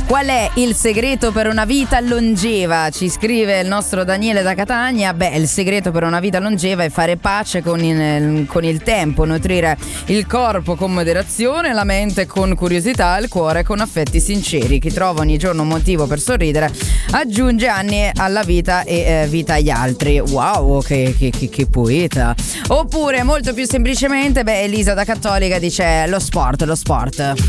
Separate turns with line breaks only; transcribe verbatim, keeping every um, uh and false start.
Qual è il segreto per una vita longeva? Ci scrive il nostro Daniele da Catania. Beh, il segreto per una vita longeva è fare pace con il, con il tempo, nutrire il corpo con moderazione, la mente con curiosità, il cuore con affetti sinceri. Chi trova ogni giorno un motivo per sorridere aggiunge anni alla vita e eh, vita agli altri. Wow, che, che, che, che poeta. Oppure molto più semplicemente, beh, Elisa da Cattolica dice lo sport, lo sport.